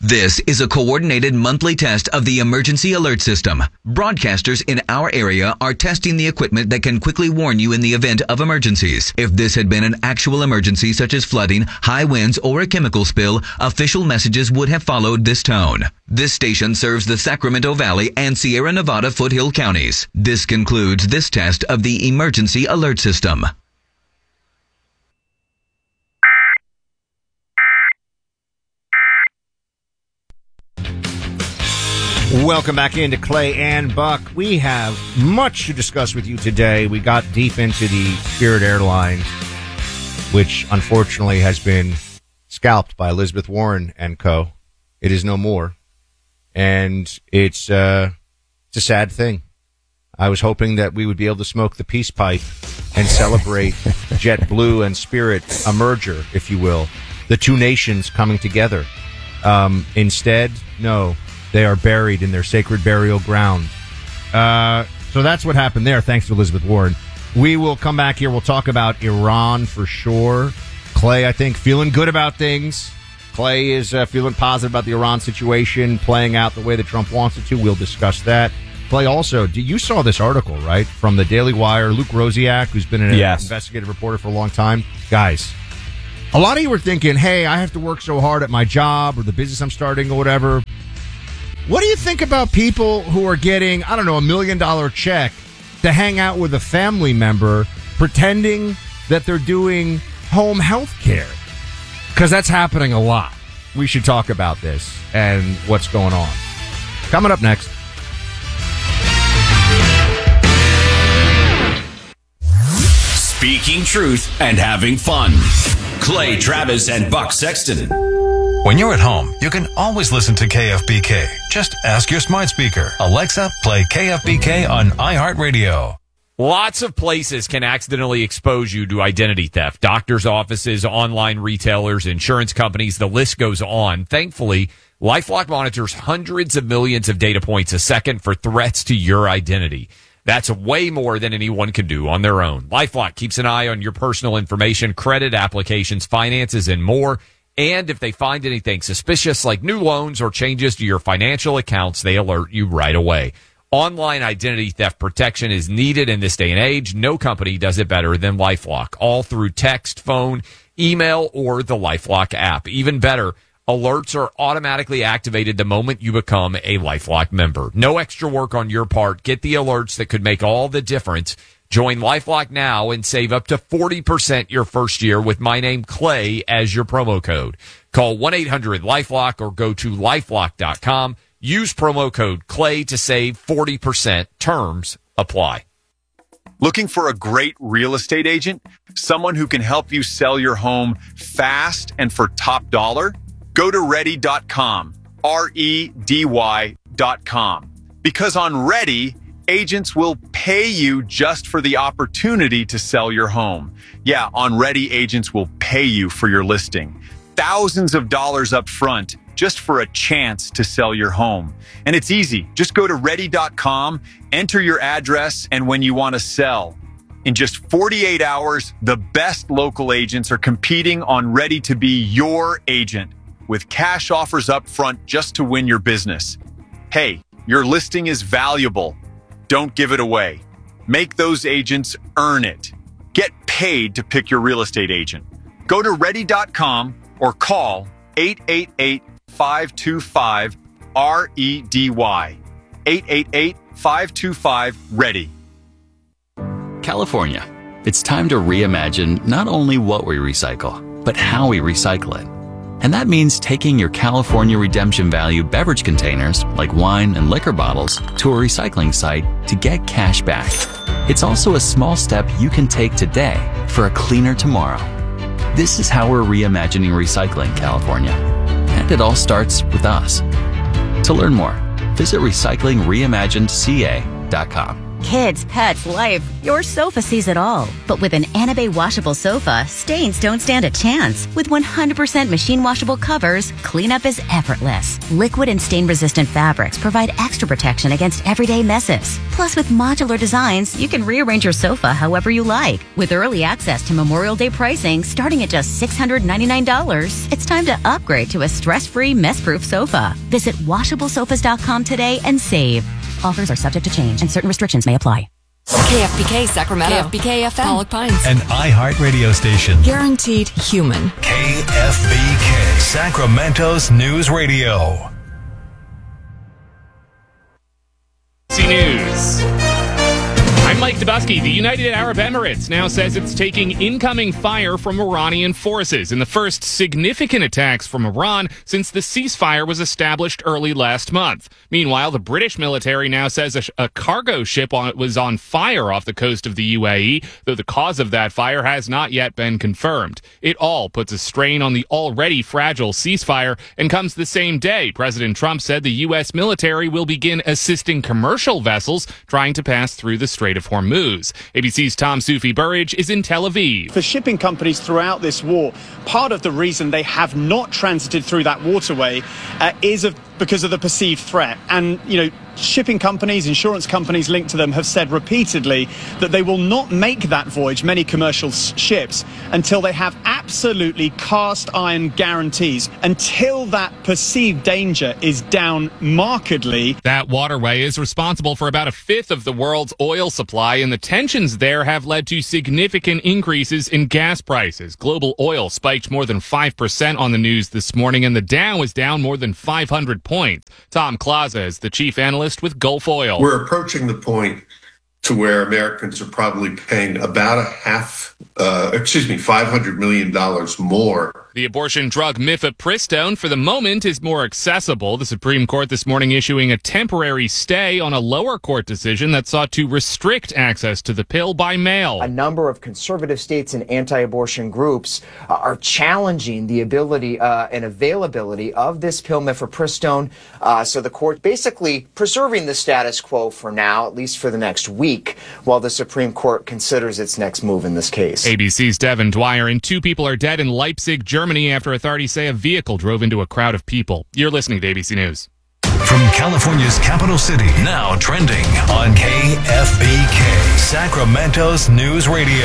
This is a coordinated monthly test of the emergency alert system. Broadcasters in our area are testing the equipment that can quickly warn you in the event of emergencies. If this had been an actual emergency such as flooding, high winds, or a chemical spill, official messages would have followed this tone. This station serves the Sacramento Valley and Sierra Nevada Foothill counties. This concludes this test of the emergency alert system. Welcome back into Clay and Buck. We have much to discuss with you today. We got deep into the Spirit Airlines, which unfortunately has been scalped by Elizabeth Warren and co. It is no more. And it's a sad thing. I was hoping that we would be able to smoke the peace pipe and celebrate JetBlue and Spirit, a merger, if you will, the two nations coming together. Instead, no. They are buried in their sacred burial ground. So that's what happened there, thanks to Elizabeth Warren. We will come back here. We'll talk about Iran for sure. Clay, I think, feeling good about things. Clay is feeling positive about the Iran situation, playing out the way that Trump wants it to. We'll discuss that. Clay, also, you saw this article, right, from the Daily Wire, Luke Rosiak, who's been an investigative reporter for a long time. Guys, a lot of you were thinking, hey, I have to work so hard at my job or the business I'm starting or whatever. What do you think about people who are getting, I don't know, $1 million check to hang out with a family member pretending that they're doing home health care? Because that's happening a lot. We should talk about this and what's going on. Coming up next. Speaking truth and having fun. Clay Travis and Buck Sexton. When you're at home, you can always listen to KFBK. Just ask your smart speaker, Alexa, play KFBK on iHeartRadio. Lots of places can accidentally expose you to identity theft. Doctors' offices, online retailers, insurance companies, the list goes on. Thankfully, LifeLock monitors hundreds of millions of data points a second for threats to your identity. That's way more than anyone can do on their own. LifeLock keeps an eye on your personal information, credit applications, finances, and more. And if they find anything suspicious like new loans or changes to your financial accounts, they alert you right away. Online identity theft protection is needed in this day and age. No company does it better than LifeLock, all through text, phone, email, or the LifeLock app. Even better, alerts are automatically activated the moment you become a LifeLock member. No extra work on your part. Get the alerts that could make all the difference. Join LifeLock now and save up to 40% your first year with my name, Clay, as your promo code. Call 1-800-LifeLock or go to LifeLock.com. Use promo code Clay to save 40%. Terms apply. Looking for a great real estate agent? Someone who can help you sell your home fast and for top dollar? Go to Ready.com, REDY.com. Because on Ready, agents will pay you just for the opportunity to sell your home. Yeah, on Ready, agents will pay you for your listing. Thousands of dollars up front just for a chance to sell your home. And it's easy. Just go to Ready.com, enter your address, and when you want to sell. In just 48 hours, the best local agents are competing on Ready to be your agent with cash offers up front just to win your business. Hey, your listing is valuable. Don't give it away. Make those agents earn it. Get paid to pick your real estate agent. Go to Ready.com or call 888-525-REDY. 888-525-READY. California. It's time to reimagine not only what we recycle, but how we recycle it. And that means taking your California Redemption Value beverage containers, like wine and liquor bottles, to a recycling site to get cash back. It's also a small step you can take today for a cleaner tomorrow. This is how we're reimagining recycling, California. And it all starts with us. To learn more, visit recyclingreimaginedca.com. Kids, pets, life. Your sofa sees it all. But with an Anabay washable sofa, stains don't stand a chance. With 100% machine washable covers, cleanup is effortless. Liquid and stain-resistant fabrics provide extra protection against everyday messes. Plus, with modular designs, you can rearrange your sofa however you like. With early access to Memorial Day pricing starting at just $699, it's time to upgrade to a stress-free, mess-proof sofa. Visit washablesofas.com today and save. Offers are subject to change and certain restrictions may apply. KFBK Sacramento. KFBK FM. Pollock Pines. An iHeart radio station. Guaranteed human. KFBK Sacramento's News Radio. News. I'm Mike Dubusky. The United Arab Emirates now says it's taking incoming fire from Iranian forces in the first significant attacks from Iran since the ceasefire was established early last month. Meanwhile, the British military now says a cargo ship was on fire off the coast of the UAE, though the cause of that fire has not yet been confirmed. It all puts a strain on the already fragile ceasefire and comes the same day President Trump said the U.S. military will begin assisting commercial vessels trying to pass through the Strait of Hormuz. ABC's Tom Soufi-Burridge is in Tel Aviv. For shipping companies throughout this war, part of the reason they have not transited through that waterway is because of the perceived threat. And, shipping companies, insurance companies linked to them have said repeatedly that they will not make that voyage, many commercial ships, until they have absolutely cast iron guarantees, until that perceived danger is down markedly. That waterway is responsible for about a fifth of the world's oil supply, and the tensions there have led to significant increases in gas prices. Global oil spiked more than 5% on the news this morning, and the Dow was down more than 500 points. Tom Klaza is the chief analyst with Gulf Oil. We're approaching the point to where Americans are probably paying about $500 million more. The abortion drug mifepristone, for the moment, is more accessible. The Supreme Court this morning issuing a temporary stay on a lower court decision that sought to restrict access to the pill by mail. A number of conservative states and anti-abortion groups are challenging the ability and availability of this pill mifepristone. So the court basically preserving the status quo for now, at least for the next week, while the Supreme Court considers its next move in this case. ABC's Devin Dwyer, and 2 people are dead in Leipzig, Germany, after authorities say a vehicle drove into a crowd of people. You're listening to ABC News. From California's capital city, now trending on KFBK, Sacramento's News Radio.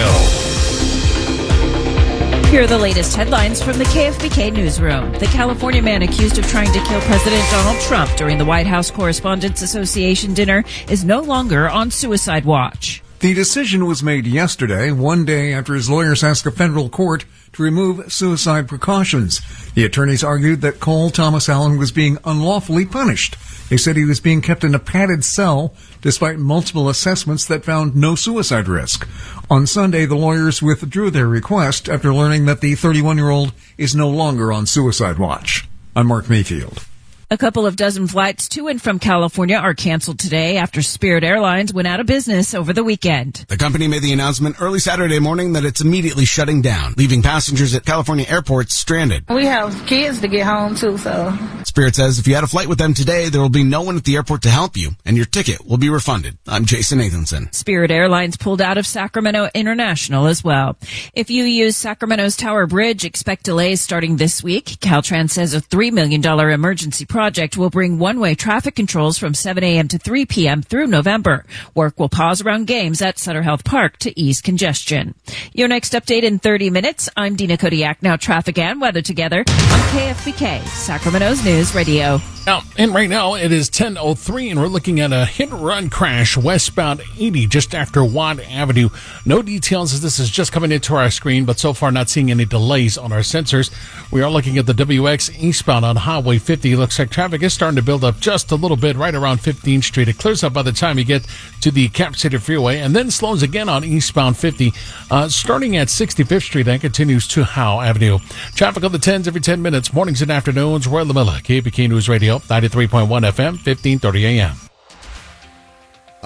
Here are the latest headlines from the KFBK newsroom. The California man accused of trying to kill President Donald Trump during the White House Correspondents Association dinner is no longer on suicide watch. The decision was made yesterday, one day after his lawyers asked a federal court to remove suicide precautions. The attorneys argued that Cole Thomas Allen was being unlawfully punished. They said he was being kept in a padded cell despite multiple assessments that found no suicide risk. On Sunday, the lawyers withdrew their request after learning that the 31-year-old is no longer on suicide watch. I'm Mark Mayfield. A couple of dozen flights to and from California are canceled today after Spirit Airlines went out of business over the weekend. The company made the announcement early Saturday morning that it's immediately shutting down, leaving passengers at California airports stranded. We have kids to get home too, so. Spirit says if you had a flight with them today, there will be no one at the airport to help you, and your ticket will be refunded. I'm Jason Nathanson. Spirit Airlines pulled out of Sacramento International as well. If you use Sacramento's Tower Bridge, expect delays starting this week. Caltrans says a $3 million emergency project will bring one-way traffic controls from 7 a.m. to 3 p.m. through November. Work will pause around games at Sutter Health Park to ease congestion. Your next update in 30 minutes. I'm Dina Kodiak. Now traffic and weather together on KFBK, Sacramento's News Radio. And right now it is 10:03, and we're looking at a hit-and-run crash westbound 80 just after Watt Avenue. No details as this is just coming into our screen, but so far not seeing any delays on our sensors. We are looking at the WX eastbound on Highway 50. Looks like traffic is starting to build up just a little bit right around 15th Street. It clears up by the time you get to the Cap City Freeway, and then slows again on eastbound 50, starting at 65th Street and continues to Howe Avenue. Traffic on the 10s every 10 minutes, mornings and afternoons. Roy LaMilla, KBK News Radio, 93.1 FM, 1530 AM.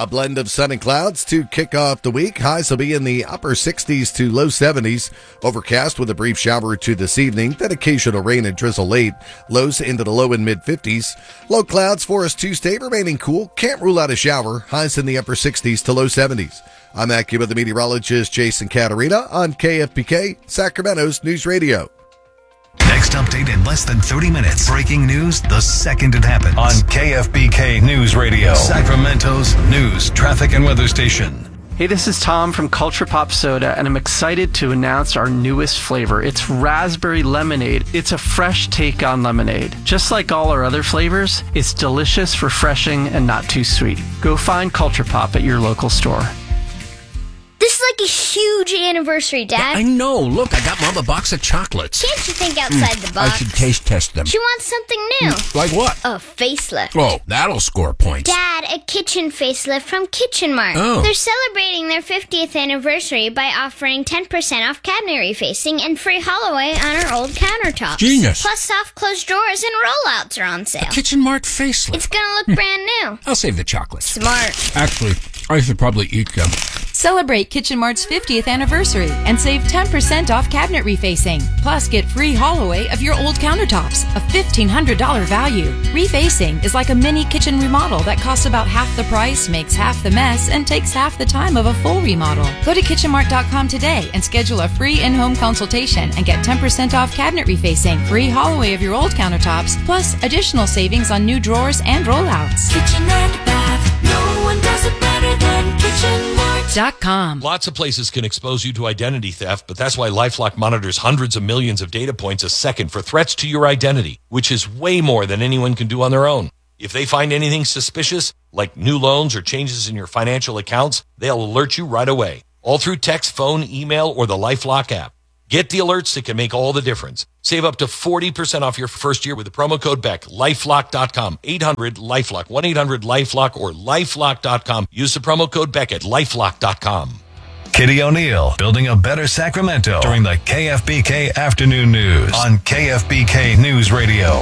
A blend of sun and clouds to kick off the week. Highs will be in the upper 60s to low 70s. Overcast with a brief shower or two this evening, then occasional rain and drizzle late. Lows into the low and mid 50s. Low clouds for us Tuesday, remaining cool. Can't rule out a shower. Highs in the upper 60s to low 70s. I'm AccuWeather the meteorologist Jason Caterina on KFBK, Sacramento's News Radio. Next update in less than 30 minutes. Breaking news the second it happens. On KFBK News Radio, Sacramento's news, traffic, and weather station. Hey, this is Tom from Culture Pop Soda, and I'm excited to announce our newest flavor. It's raspberry lemonade. It's a fresh take on lemonade. Just like all our other flavors, it's delicious, refreshing, and not too sweet. Go find Culture Pop at your local store. This is like a huge anniversary, Dad. I know. Look, I got Mom a box of chocolates. Can't you think outside the box? I should taste test them. She wants something new. Like what? A facelift. Oh, that'll score points. Dad, a kitchen facelift from Kitchen Mart. Oh. They're celebrating their 50th anniversary by offering 10% off cabinet refacing and free haul-away on our old countertops. Genius. Plus, soft close drawers and rollouts are on sale. A Kitchen Mart facelift. It's gonna look brand new. I'll save the chocolates. Smart. Actually, I should probably eat them. Celebrate Kitchen Mart's 50th anniversary and save 10% off cabinet refacing. Plus, get free haul-away of your old countertops, a $1,500 value. Refacing is like a mini kitchen remodel that costs about half the price, makes half the mess, and takes half the time of a full remodel. Go to kitchenmart.com today and schedule a free in-home consultation and get 10% off cabinet refacing, free haul-away of your old countertops, plus additional savings on new drawers and rollouts. Kitchen and bath, no one does it better than KitchenMart.com. Lots of places can expose you to identity theft, but that's why LifeLock monitors hundreds of millions of data points a second for threats to your identity, which is way more than anyone can do on their own. If they find anything suspicious, like new loans or changes in your financial accounts, they'll alert you right away, all through text, phone, email, or the LifeLock app. Get the alerts that can make all the difference. Save up to 40% off your first year with the promo code BECK. LifeLock.com. 800-LifeLock. 1-800-LifeLock or LifeLock.com. Use the promo code BECK at LifeLock.com. Kitty O'Neill, building a better Sacramento during the KFBK Afternoon News on KFBK News Radio.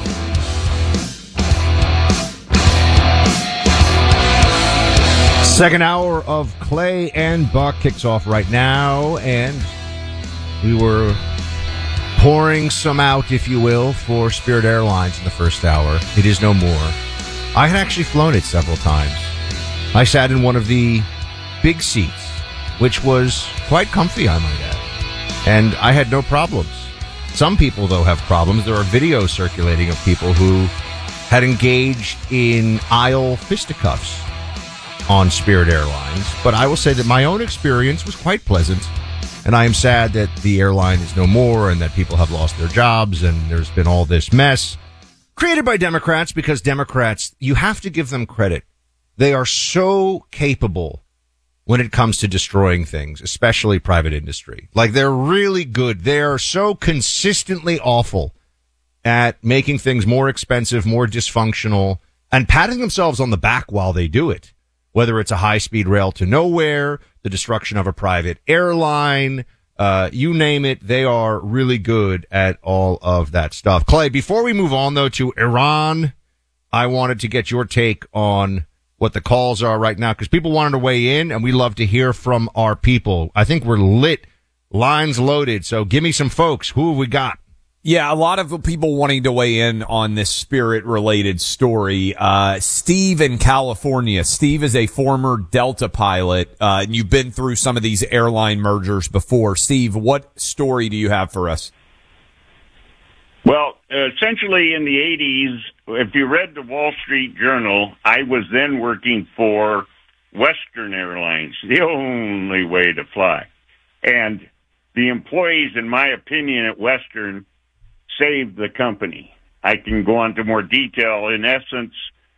Second hour of Clay and Buck kicks off right now, and we were pouring some out, if you will, for Spirit Airlines in the first hour. It is no more. I had actually flown it several times. I sat in one of the big seats, which was quite comfy, I might add. And I had no problems. Some people, though, have problems. There are videos circulating of people who had engaged in aisle fisticuffs on Spirit Airlines. But I will say that my own experience was quite pleasant. And I am sad that the airline is no more and that people have lost their jobs and there's been all this mess created by Democrats, because Democrats, you have to give them credit. They are so capable when it comes to destroying things, especially private industry. Like, they're really good. They are so consistently awful at making things more expensive, more dysfunctional, and patting themselves on the back while they do it. Whether it's a high-speed rail to nowhere, the destruction of a private airline, you name it, they are really good at all of that stuff. Clay, before we move on, though, to Iran, I wanted to get your take on what the calls are right now, because people wanted to weigh in, and we love to hear from our people. I think we're lit, lines loaded, so give me some folks. Who have we got? Yeah, a lot of people wanting to weigh in on this Spirit-related story. Steve in California. Steve is a former Delta pilot, and you've been through some of these airline mergers before. Steve, what story do you have for us? Well, essentially in the 80s, if you read the Wall Street Journal, I was then working for Western Airlines, the only way to fly. And the employees, in my opinion, at Western saved the company. I can go on to more detail. In essence,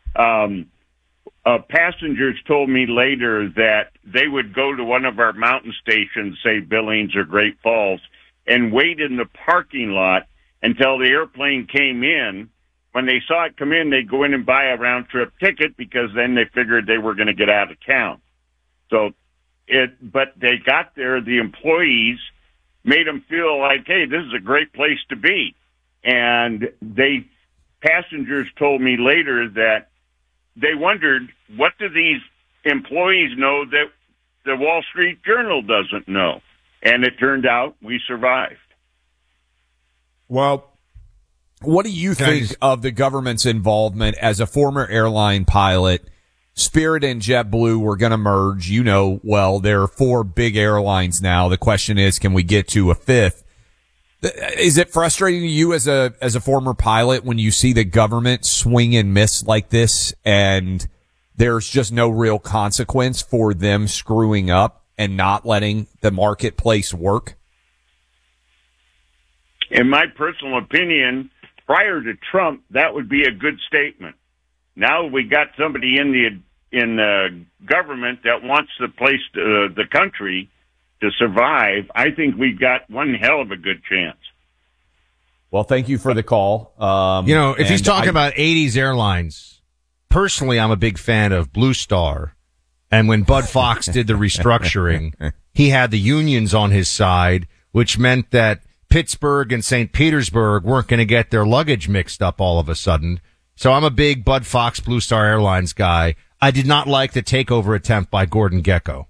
passengers told me later that they would go to one of our mountain stations, say Billings or Great Falls, and wait in the parking lot until the airplane came in. When they saw it come in, they'd go in and buy a round-trip ticket, because then they figured they were going to get out of town. But they got there, the employees made them feel like, hey, this is a great place to be. And passengers told me later that they wondered, what do these employees know that the Wall Street Journal doesn't know. And it turned out we survived. Well, what do you think of the government's involvement as a former airline pilot? Spirit and JetBlue were going to merge. You know, well, there are 4 big airlines now. The question is, can we get to a 5th? Is it frustrating to you as a former pilot when you see the government swing and miss like this and there's just no real consequence for them screwing up and not letting the marketplace work? In my personal opinion, prior to Trump, that would be a good statement. Now we got somebody in the government that wants the country to survive. I think we've got one hell of a good chance. Well, thank you for the call. If he's talking about 80s airlines, personally, I'm a big fan of Blue Star. And when Bud Fox did the restructuring, he had the unions on his side, which meant that Pittsburgh and St. Petersburg weren't going to get their luggage mixed up all of a sudden. So I'm a big Bud Fox Blue Star Airlines guy. I did not like the takeover attempt by Gordon Gekko.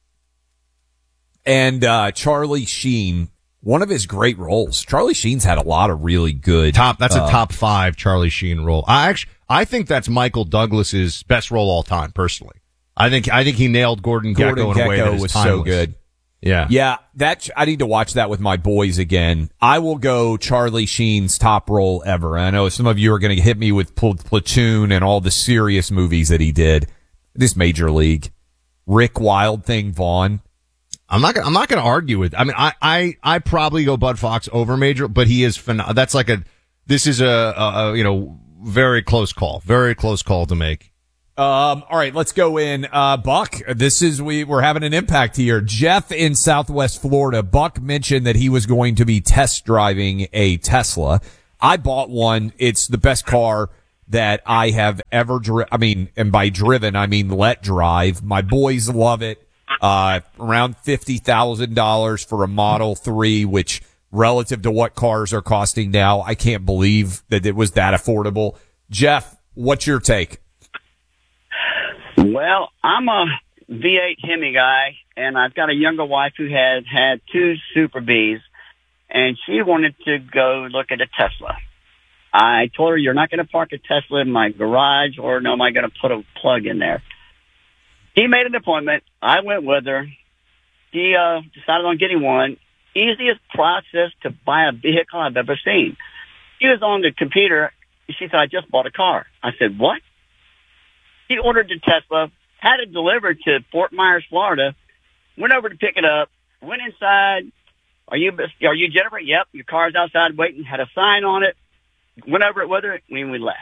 And Charlie Sheen, one of his great roles. Charlie Sheen's had a lot of really good That's a top 5 Charlie Sheen role. I think that's Michael Douglas's best role all time, personally. I think he nailed Gordon Gekko in a way that was timeless. So good. Yeah. Yeah, I need to watch that with my boys again. I will go Charlie Sheen's top role ever. I know some of you are going to hit me with Platoon and all the serious movies that he did. This Major League. Rick Wild Thing Vaughn. I'm not going to argue with. I mean, I probably go Bud Fox over Major, but he is that's like this is a very close call to make. All right, let's go in. Buck, we're having an impact here. Jeff in Southwest Florida. Buck mentioned that he was going to be test driving a Tesla. I bought one. It's the best car that I have ever driven. And by driven, I mean let drive. My boys love it. Around $50,000 for a Model 3, which relative to what cars are costing now, I can't believe that it was that affordable. Jeff, what's your take? Well, I'm a V8 Hemi guy, and I've got a younger wife who had 2 Super Bs, and she wanted to go look at a Tesla. I told her, you're not going to park a Tesla in my garage, or no, am I going to put a plug in there? She made an appointment. I went with her. She decided on getting one. Easiest process to buy a vehicle I've ever seen. She was on the computer. She said, I just bought a car. I said, what? She ordered the Tesla, had it delivered to Fort Myers, Florida, went over to pick it up, went inside. Are you Jennifer? Yep, your car's outside waiting, had a sign on it, went over it with her, and we left.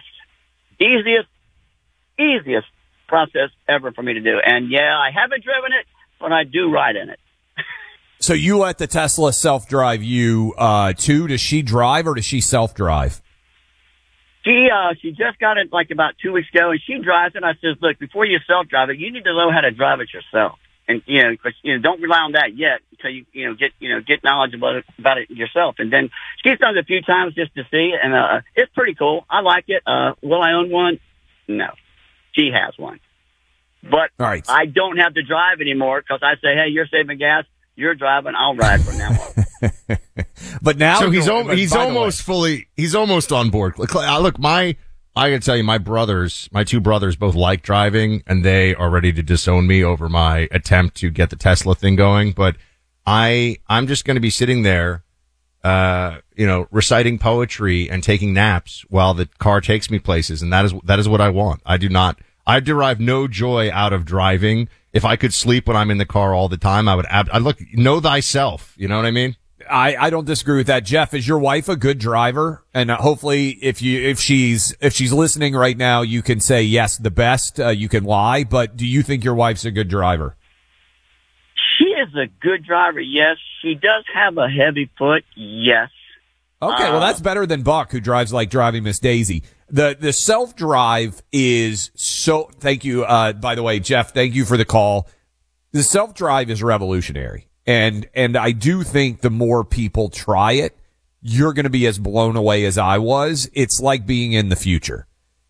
Easiest process ever for me to do. And yeah, I haven't driven it, but I do ride in it. So you let the Tesla self-drive you, too? Does she drive or does she self-drive? She just got it like about 2 weeks ago, and she drives it. I says, look, before you self-drive it, you need to know how to drive it yourself. And, don't rely on that yet until you get knowledgeable about it yourself. And then she's done it a few times just to see, and it's pretty cool. I like it. Will I own one? No. She has one. But all right. I don't have to drive anymore because I say, hey, you're saving gas. You're driving. I'll ride from now on. But now, so he's almost on board. Look, I gotta tell you, my 2 brothers both like driving, and they are ready to disown me over my attempt to get the Tesla thing going. But I'm just going to be sitting there, reciting poetry and taking naps while the car takes me places, and that is what I want. I derive no joy out of driving. If I could sleep when I'm in the car all the time, I'd look, know thyself. You know what I mean? I don't disagree with that. Jeff, is your wife a good driver? And hopefully if she's listening right now, you can say yes, the best. You can lie, but do you think your wife's a good driver? She is a good driver. Yes. She does have a heavy foot. Yes. Okay. Well, that's better than Buck, who drives like driving Miss Daisy. The self-drive is so, thank you. By the way, Jeff, thank you for the call. The self-drive is revolutionary. And I do think the more people try it, you're going to be as blown away as I was. It's like being in the future.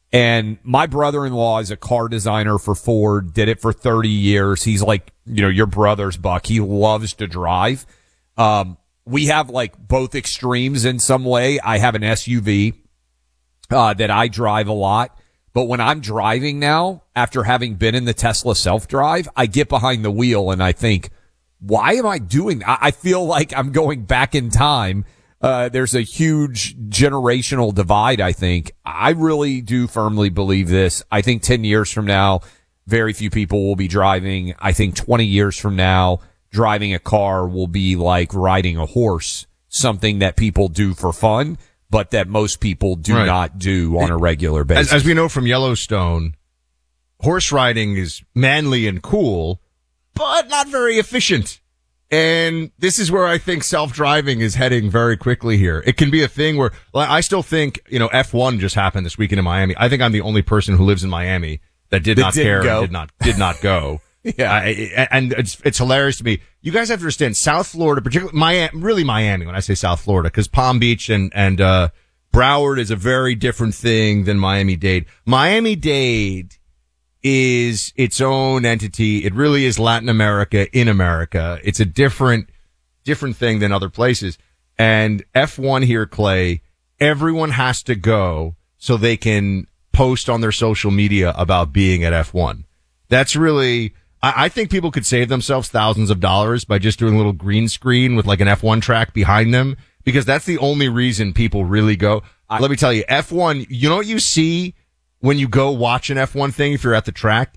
And my brother-in-law is a car designer for Ford, did it for 30 years. He's like, your brother's Buck. He loves to drive. We have like both extremes in some way. I have an SUV, that I drive a lot. But when I'm driving now, after having been in the Tesla self-drive, I get behind the wheel and I think, why am I doing that? I feel like I'm going back in time. There's a huge generational divide, I think. I really do firmly believe this. I think 10 years from now, very few people will be driving. I think 20 years from now, driving a car will be like riding a horse, something that people do for fun, but that most people do not do on a regular basis. As we know from Yellowstone, horse riding is manly and cool, but not very efficient. And this is where I think self-driving is heading very quickly here. It can be a thing where, like, I still think, F1 just happened this weekend in Miami. I think I'm the only person who lives in Miami that did not care and did not go. Yeah. And it's hilarious to me. You guys have to understand, South Florida, particularly Miami when I say South Florida, because Palm Beach and Broward is a very different thing than Miami-Dade. Miami-Dade is its own entity. It really is Latin America in America. It's a different thing than other places. And F1 here, Clay, everyone has to go so they can post on their social media about being at F1. That's really, I think people could save themselves thousands of dollars by just doing a little green screen with like an F1 track behind them, because that's the only reason people really go. Let me tell you, F1, you know what you see when you go watch an F1 thing if you're at the track?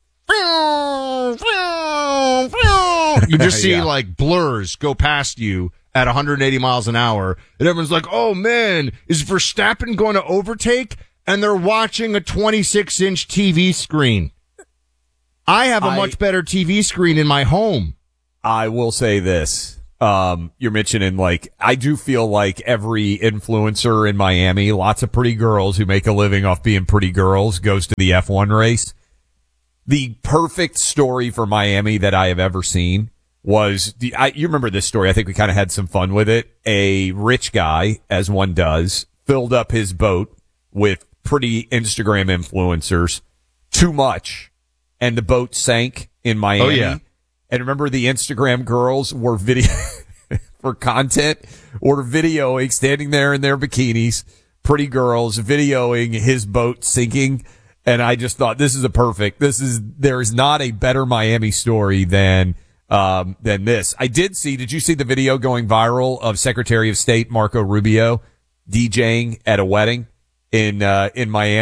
You just see like blurs go past you at 180 miles an hour, and everyone's like, oh man, is Verstappen going to overtake? And they're watching a 26-inch TV screen. I have a much better TV screen in my home. I will say this. You're mentioning, like, I do feel like every influencer in Miami, lots of pretty girls who make a living off being pretty girls, goes to the F1 race. The perfect story for Miami that I have ever seen was you remember this story. I think we kind of had some fun with it. A rich guy, as one does, filled up his boat with pretty Instagram influencers too much, and the boat sank in Miami. Oh, yeah. And remember, the Instagram girls were for content, were videoing, standing there in their bikinis, pretty girls videoing his boat sinking. And I just thought, there is not a better Miami story than this. Did you see the video going viral of Secretary of State Marco Rubio DJing at a wedding in Miami?